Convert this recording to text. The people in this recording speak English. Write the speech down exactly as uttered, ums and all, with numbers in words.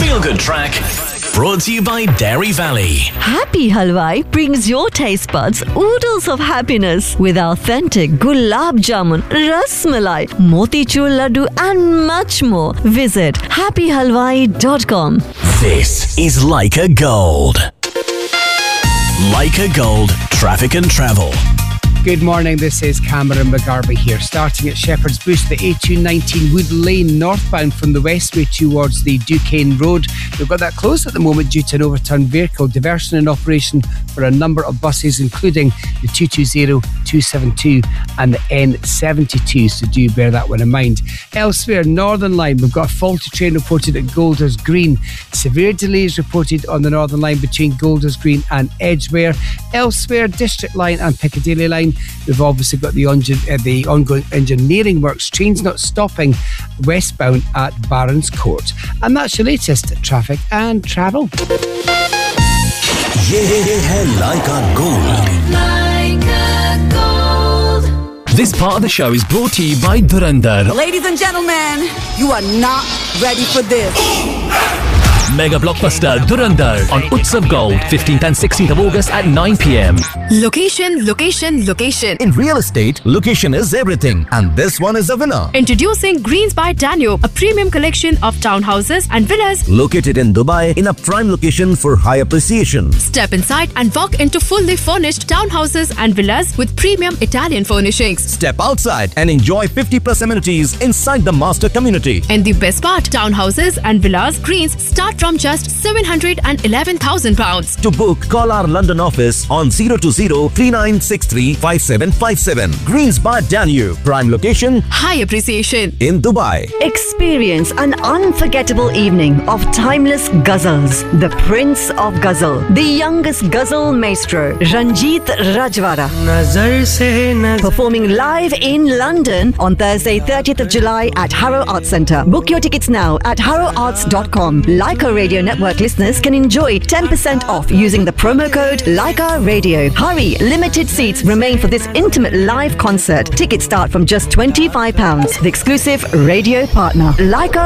Feel Good Track, brought to you by Dairy Valley. Happy Halwai brings your taste buds oodles of happiness with authentic gulab jamun, ras malai, motichur laddu and much more. Visit happy halwai dot com. This is Leica Gold. Leica Gold, traffic and travel. Good morning, this is Cameron McGarvey here. Starting at Shepherd's Bush, the A two nineteen Wood Lane northbound from the westway towards the Duquesne Road. We've got that closed at the moment due to an overturned vehicle. Diversion in operation for a number of buses, including the two two zero, two seven two and the N seventy-two, so do bear that one in mind. Elsewhere, Northern Line, we've got a faulty train reported at Golders Green. Severe delays reported on the Northern Line between Golders Green and Edgware. Elsewhere, District Line and Piccadilly Line, we've obviously got the, on- uh, the ongoing engineering works. Trains not stopping westbound at Barons Court. And that's your latest traffic and travel. ये है Leica Gold. Leica Gold. This part of the show is brought to you by Dhurandhar. Ladies and gentlemen, you are not ready for this. Mega blockbuster Dhurandhar on Utsav Gold, fifteenth and sixteenth of August at nine p.m. Location, location, location. In real estate, location is everything, and this one is a winner. Introducing Greens by Danube, a premium collection of townhouses and villas Located in Dubai in a prime location for high appreciation. Step inside and walk into fully furnished townhouses and villas with premium Italian furnishings. Step outside and enjoy fifty plus amenities inside the master community. And the best part, townhouses and villas Greens start from just seven hundred eleven thousand pounds. To book, call our London office on zero two zero, three nine six three, five seven five seven. Greens by Danube, prime location, High appreciation in Dubai. Experience an unforgettable evening of timeless ghazals. The Prince of Ghazal, the youngest ghazal maestro, Ranjit Rajwara, performing live in London on Thursday, thirtieth of July at Harrow Arts Centre. Book your tickets now at harrow arts dot com. Leica Radio Network listeners can enjoy ten percent off using the promo code Leica Radio. Hurry, limited seats remain for this intimate live concert. Tickets start from just twenty-five pounds. The exclusive radio partner, Leica